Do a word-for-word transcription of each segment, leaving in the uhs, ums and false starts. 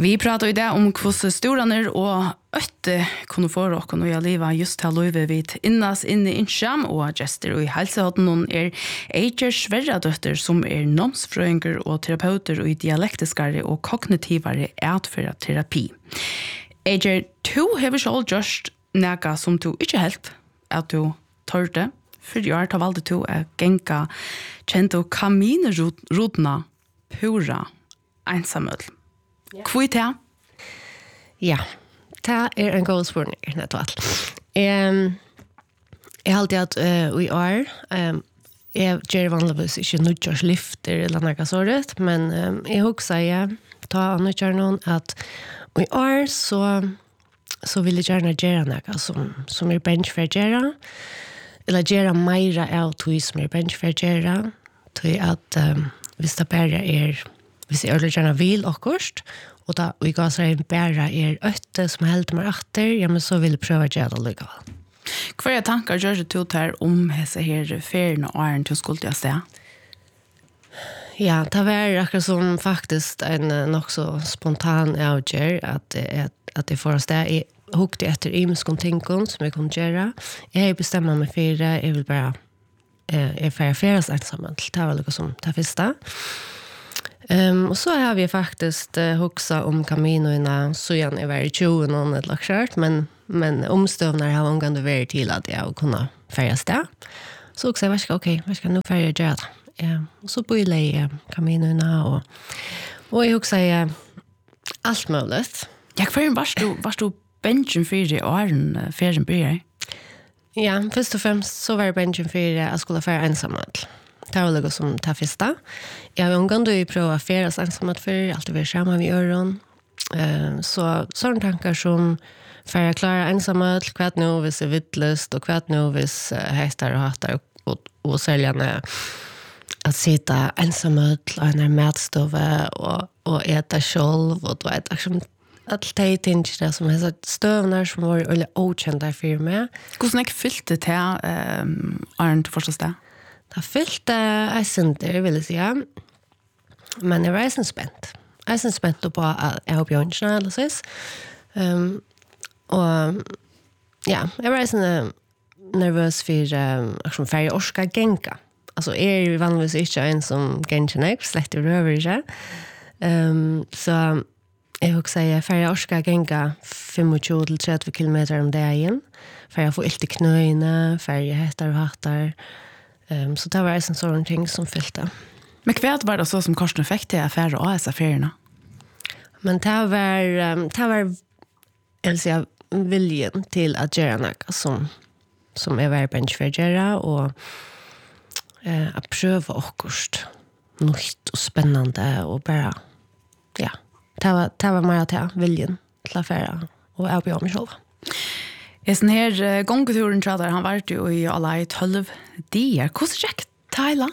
Vi pratar i det om hvordan storaner og øtte kunne få dere når jeg lever just til løyve vidt innas inne i Innsjam og gjester og i helsehatten er Eiger Sverradøtter som er nomsfrøyinger og terapeuter og i dialektiskare og kognitivare atferdterapi. Eiger, du har selv gjort noe som du ikke helt at du tørte, for jeg har valgt du å genka kjent og kaminerutna pura ensamøl. Hva er det? Ja, det er en god spørning, nettopp. Um, jeg har alltid at uh, i år, um, jeg gjør vanligvis ikke nødgjørslifter eller noe sånt, men um, jeg husker jeg ta nødgjør noen at i år så, så vil jeg gjerne gjøre noe som, som er bench for å gjøre, eller gjøre mer av tog som er bench for å gjøre, tog at um, hvis det bare er hvis jeg øyler gjerne vil akkurat, og da vi gav seg en bære er øtte som helder meg etter, ja, men så vil jeg prøve å gjøre det likevel. Hva er tanker gjør du til her om disse her ferien og æren til skuldt jeg sted? Ja, det var akkurat som faktisk en nok så spontan avgjør at, at, at jeg får oss det. Jeg hukte etter imenskene tingene som jeg kunne gjøre. Jeg bestemmer meg for det, jeg vil bare eh, jeg får feres ensamhet. Det var noe som det første. Um, og så har vi faktisk uh, huksa om kaminoina så igjen i hver tjue noen et lakskjørt, men, men omstøvner har omgående vært til at jeg kunne ferie sted. Så huksa jeg, ok, hva skal jeg nå ferie gjøre det? Um, og så bor jeg i uh, kaminoina, og, og jeg huksa jeg uh, alt mulig. Ja, hva var du, var du benchen for i åren ferien bryr? Ja, først og fremst så var jeg benchen for jeg skulle ferie ensamhet. Det var noe som tar første. Jeg har omgående å prøve å feres ensamhet for, alltid være sammen med øren. Uh, så sånne tanker som for jeg klarer ensamhet, hva nå hvis jeg vittløst, og hva nå hvis uh, heter og hater, og, og seljende at sitte ensamhet, og en er medstove, og, og ete selv, og du vet, akkurat alt de tingene som er støvner som var veldig okjent der for meg. Hvordan jeg fylte til um, Arne til første sted? Det fylte jeg synder, vil jeg si. Men jeg var eisen spent. Eisen spent på at jeg har bjørnsene, eller sånn. Um, og ja, jeg var eisen nervøs for um, for jeg orsker genka. Altså, jeg er vanligvis ikke en som genker nek, slett i røver ikke. Um, så jeg vil si at jeg orsker genka tjuefem til tretti kilometer om dagen. For jeg får ilt i knøyene, for jeg heter og hater. Um, så det var en sånn ting som fylte. Men hva var det så som Karsten fikk til affære og disse feriene? Men det var, um, det var jeg vil si, viljen til å gjøre noe som, som jeg var bench for å gjøre, og uh, å prøve akkurat nytt og spennende, og bare, ja, det var, det var mer til viljen til affære, og jeg blir om meg selv. Jeg sånn her uh, gongturen tror jeg, han var jo i alle i tolv dier. Hvordan gikk Tyla?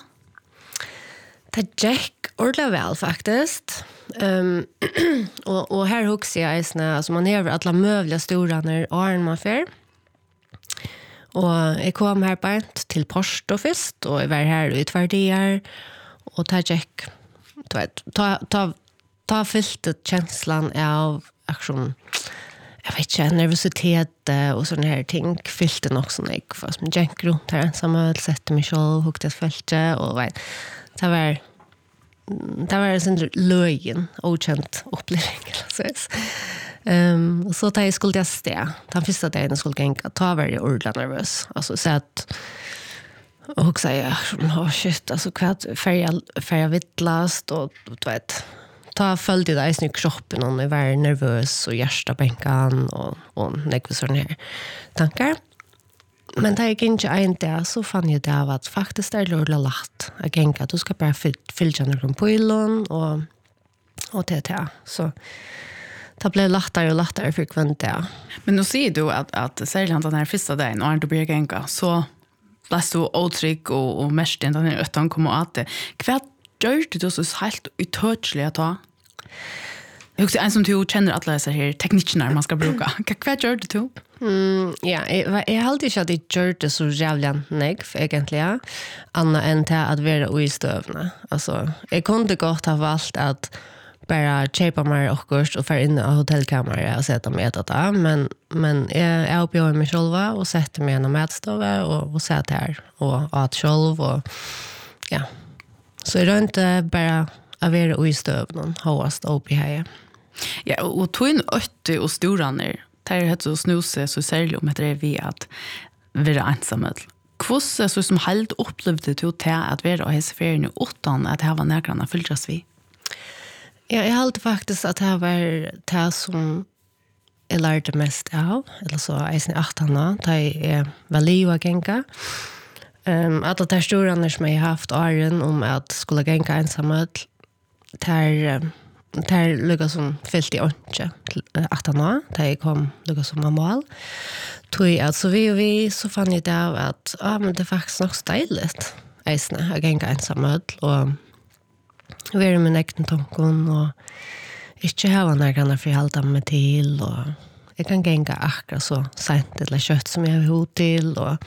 Det gikk ordentlig vel, faktisk. Um, og, og her husker jeg eisene, altså man hever alle møvlige storaner og en man fer. Og jeg kom her beint til Porto først, og jeg var her i tverdier, og det gikk, du vet, ta, ta, ta fylte kjenslan av aksjon, jeg vet ikke, nervositet og sånne her ting fylte nok sånn jeg, for som gikk rundt her ensamhet, sette meg selv, hukte et følte, og vet, det var det var en sånn løyen, okjent oppleving, eller så. Um, og så da jeg skulle til sted, den første dagen jeg skulle gjenka, da var jeg ordentlig nervøs, altså, så at og hun sier, åh, oh, shit, altså, hva er ferie vittlast, og du vet, ta følte det eisen i kroppen og jeg var nervøs og hjertebenken og, og nekve sånne her tanker. Men da jeg ikke en dag, så fann jeg det av at faktisk det er lortet lagt å genka. Du skal bare fylle noen på illen og, og til det. Så det ble lettere og lettere for hver dag. Men nå sier du at, at særlig den her første dagen, og når du blir genka, så ble du åtrygg og, og mest inn den øtten kom og at det. Hva gjør du så helt utørselig å ta? Jeg husker en som du kjenner alle disse her teknikkene man skal bruke. Hva gjør du to? Mm, ja, jeg, jeg halte ikke at jeg gjør det så jævlig negativt, egentlig, ja. Annet enn til at være i støvene. Altså, jeg kunne godt ha valgt at bara köpa mig och kurs och för in i hotellkammare och sätta mig att det men men jag jag uppbjöd mig själva och sätter mig i en matstove och och sätter här och att själv och ja. Så är det inte bara att vara i stöv någon hårdast uppe här. Ja, och tog in åttio och stora ner. Det är helt så snuse så särskilt om det är vi att vara ensamma. Hvordan så som helt upplevde du til at være av hese ferien utan at det var nærkene fylltras vi? Ja, jeg halte faktisk at det var det som jeg lærte mest av, eller så er jeg åttende, det er veldig å genka. Um, at det er store som jeg har haft åren om at skulle genka ensamhet, det er, det er lukket som fyllt i åndsje til åttende, det jeg kom lukket som av mål. Tui att så vi och vi så fann jag det av att ja men det är faktiskt nog styligt. Eisne, jag gänga ensam öll och vi är med egen tankon och inte ha när kan för halta mig till och jag kan gänga akkurat så sent eller kött som jag har hot till och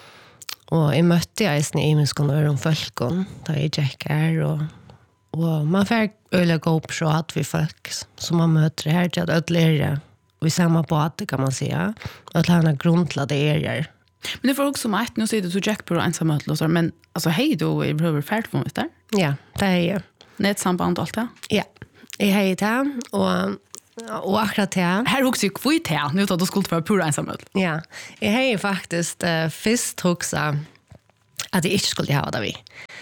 och jag mötte eisne i min skon om folkon där jag checkar och och man får öle gå upp så att vi folk som man möter här till att lära vi samma båt kan man säga att lära grundlade är. Men det får också som att nu säger du Jack på ensamhet och så men alltså hej då i behöver färd från det där. Ja, det är ju net samband allt det. Ja. I hej där och och akkurat det. Här också kvitt här nu att du skulle vara pura ensamhet. Ja. I hej faktiskt uh, först också att det inte skulle ha det vi.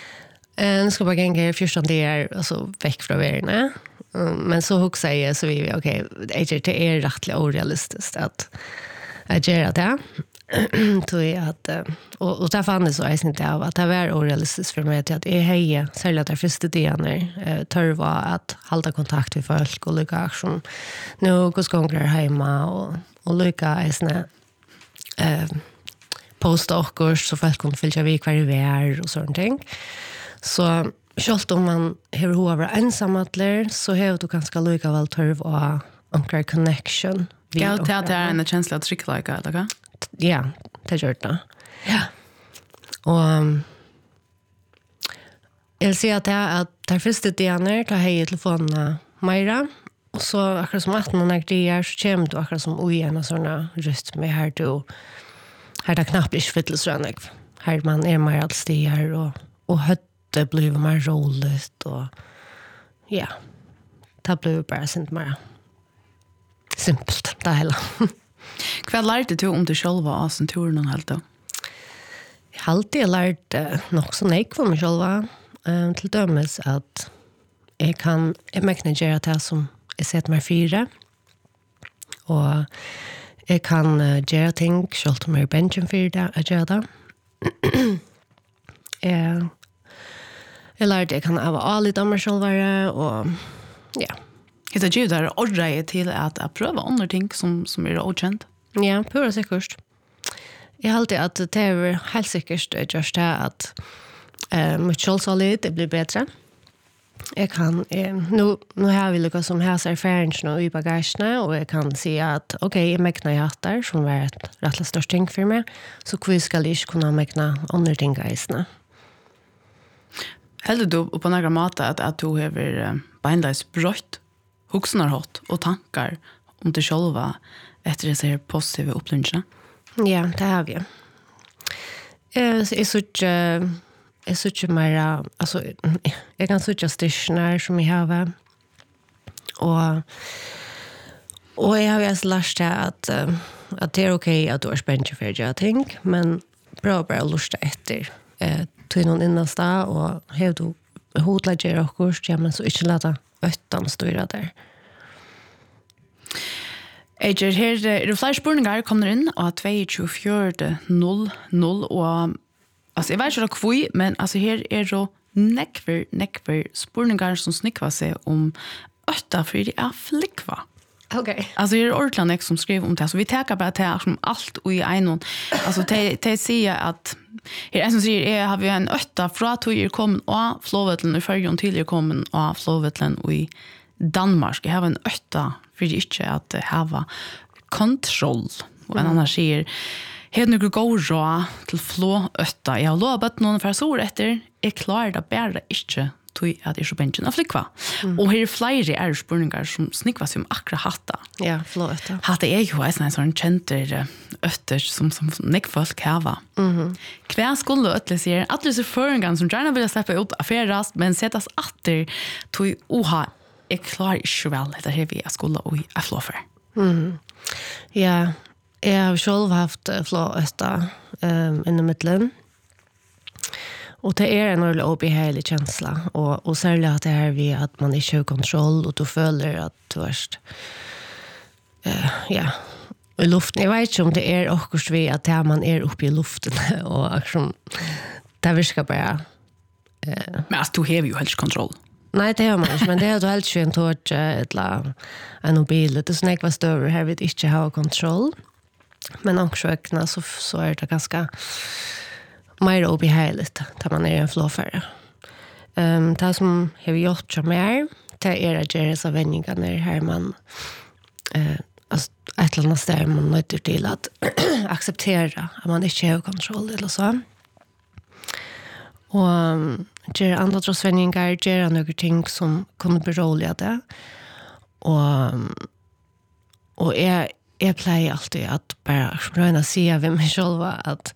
Eh nu ska bara gänga fjorton dagar alltså veck från världen. Men så hugg säger så vi okej okay, det är rättligt orealistiskt att att göra det. Tror jag att och och där fann det så är inte av att det var orealistiskt för mig att är heje särskilt där första dagen eh törva att hålla kontakt med folk och lycka aktion. Nu går skånglar hemma och och lycka är eh posta och så folk kan fylla vi kvar i är och sånt ting. Så självt om man har huvud ensammatler så har du ganska lika väl törv och omkring connection. Ja, det är en känsla att trycka lika, eller? Ja, det gör det. Ja. Och um, jag vill säga att det är att det första dagen tar jag i telefonen Maira och så akkurat som att någon är så kommer du akkurat som ogen och sådana röst med här du här det knappt inte fyllesrönning. Här man är mer allt stigar och, och hött det blev mer roligt och ja, det blev bara sint mer simpelt det hela. Vad lärde du om dig själv av sin tur någon helt då? Jag har alltid lärt uh, nog så nek för mig själva uh, till dömes att jag kan jag mäkna göra det som jag sett mig fyra och jag kan uh, göra ting själv om jag är benchen fyra att göra det. uh, Jag lärde jag kan ha allt om mig själva och ja. Det är ju där ordrar till att, att pröva andra ting som, som är okänt. Ja, pura säkert. Jag har alltid att det är helt säkert just det att eh, mitt självsålid det blir bättre. Jag kan, eh, nu, nu har vi lyckats som här erfarenheter i bagagerna och jag kan säga att okej, okay, jag mäknar hjärtar som var ett rättligt störst ting för mig så vi ska inte kunna mäkna andra ting gaisna. Heldur du på några mat att, att du har uh, beinleis brøtt hugsnarhått och tankar om dig själva efter det ser positiva upplevelse? Ja, det har vi. Jag är så jag så inte mer alltså jag kan så just stischnar som jag har och och jag har ju lärt att att det är okej att du är spänd för jag tänk men bra bra lust efter eh till någon innanstad och har du hotlager och kurs ja men så inte låta öttan styra där. Eger, her er det flere spørninger kommer inn av två fyra noll noll og altså, jeg vet ikke hva men altså, her er det nekver, nekver spørninger som snikva seg om øtta, for det er flikva. Okay. Alltså det är ordentligt nek som skriver om det. Så vi tänker bara till som allt och i en. Alltså det det säger att här är som säger är har vi en ötta från att är kommen och flowvetlen i förjon till är kommen och flowvetlen i Danmark. Jag har en ötta för det inte att ha kontroll. Och en annan säger här nu går jag till flå ötta. Jag har lovat någon för så efter är klar det bara inte tog at jeg er så bensin av flikva. Mm. Og her er flere er spurningar som snikva seg om akkurat hatta. Ja, flott. Hatta er jo en sånn kjenter øtter som, som nekfolk hava. Mm-hmm. Hva skulle øtter sier, at disse føringene som gjerne vil slippe ut affærast, men setas atter tog oha, jeg klarer ikke vel etter her vi skulle og jeg flåfer. Mm. Ja, jeg har selv haft flå øtter um, innen midtelen. Och det är en ordentlig obehaglig känsla och och särskilt att det här vi att man inte har kontroll och du följer att du först eh ja i luften. Jag vet inte om det är också vi att här man är uppe i luften och liksom där vi ska bara eh men alltså du har ju helt kontroll. Nej, det har man inte, men det är då helt skönt att ett en bil det snäck var större här vi inte har kontroll. Men också så så är det ganska mer obehagligt där man är en flåfärre. Um, det som har vi gjort som är, det är att göra så vändningar när här man uh, alltså, ett eller annat steg man nöjder till att acceptera att man inte har kontroll eller så. Och um, göra andra trossvändningar, göra några ting som kunde beroliga det. Och, och jag, jag plejer alltid att bara röna säga vem mig själva att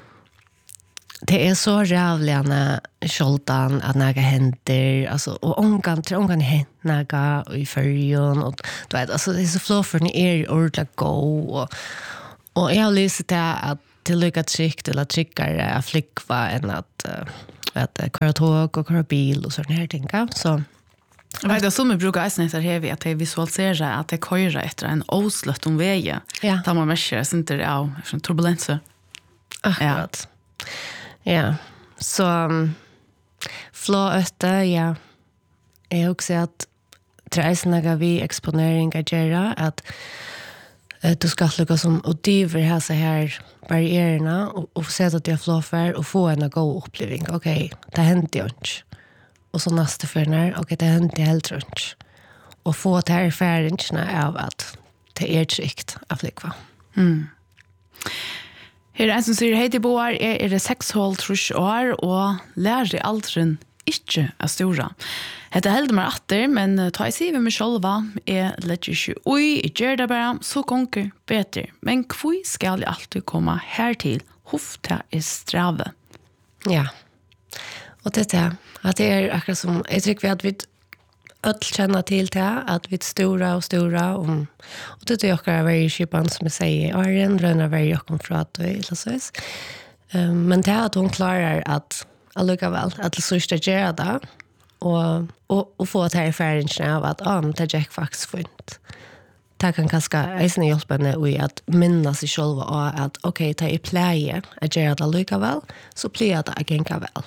det är så rävliga skjoltan att några händer alltså och ångan till ångan händer i färgen och du vet alltså det är så flå för ni är ordentligt gå och och jag har lyssnat till att till lycka tryck eller tryckare att flickva än att att köra tåg och köra bil och sådana här ting så jag vet, det som vi brukar ägna här vi att det visualiserar att det köra efter en oslött om vägen ja. Där man märker att det inte är turbulenser. Akkurat. Ja. Ja, så um, flå ötte, ja. Jag också att träsnaga vi exponering att göra att uh, du ska lyckas som och driver här så här barriärerna och, och se att jag flå för och få en god upplevelse. Okej, okay, det händer ju inte. Och så nästa för när, okej, okay, det händer helt runt. Och få det här erfarenheterna av att det är tryggt att flikva. Mm. Her er en som sier, hei til boar, er, er det seks hål trus år, og lærer i alderen ikke er stora. Hette heldig meg atter, men ta jeg sier ved meg sjølva, jeg letter ikke ui, jeg gjør det bare, så gonger bedre. Men hvor skal jeg alltid komme her til? Huff, det er strave. Ja, og det er at det er akkurat som, jeg tror vi at vi öll känna till det att vi är stora och stora och, och det är också väldigt skipan som jag säger Arjen rönar väldigt och från att det så um, men det är att hon klarar att alluka väl att det så ska göra det och, och, och få det här erfarenheten av att ah, det är faktiskt fint det kan ganska eisen hjälpa henne i att minnas sig själva och att okej, okay, det är pläge att göra det alluka väl så pläger det att gänka väl.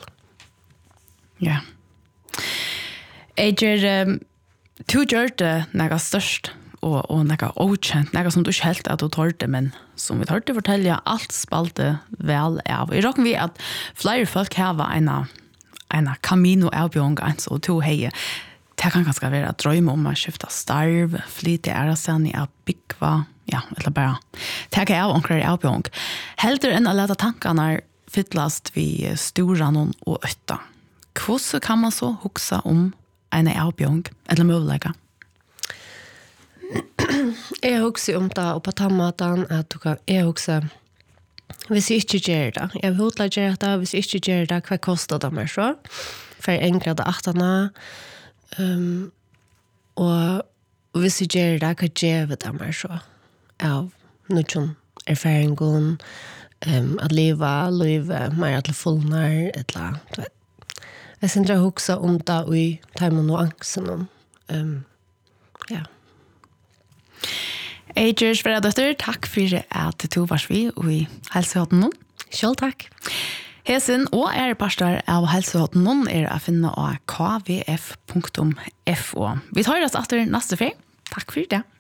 Ja. Eger, um, du gjør det noe størst og, og noe okjent, noe som du ikke helt at du tar det, men som vi tar det fortelle, alt spalte vel av. I råkken vi at flere folk har en, en kamino avbjørn, og to heier. Det kan ganske være at drømme om å skifte starv, flyte æresendig av byggva, ja, eller bare tenke av omkring avbjørn. Heldur enn å lete tankene fyllast vi stora noen og øtta. Hvordan kan man så huksa om en avbjørn eller mulighet? Jeg husker om det, og på tannmaten, at du kan, jeg husker, hvis jeg ikke gjør det, jeg vil hodla gjøre det, hvis jeg ikke gjør det, hva koster det meg så? For en grad av achtene, um, og hvis jeg gjør det, hva gjør det meg så? Av noen erfaringen, um, at livet, livet, mer til fullnær, et eller annet, du vet. Jeg synes jeg husker om det i timen og angsten. Um, ja. Eger Sverredøtter, takk for at du var vi i Helsehåten nå. Selv takk. Hesen og er pastor av Helsehåten nå er å finne av k v f punktum f o. Vi tar oss etter neste fri. Takk for det.